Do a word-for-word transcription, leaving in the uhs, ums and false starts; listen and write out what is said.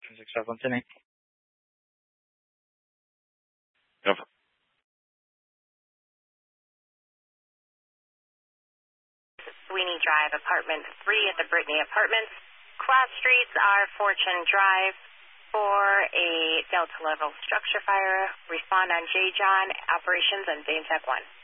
six five one ten. Go. Sweeney Drive, apartment three at the Brittany Apartments. Cross streets are Fortune Drive for a Delta level structure fire. Respond on J. John, operations on Zane Tech one.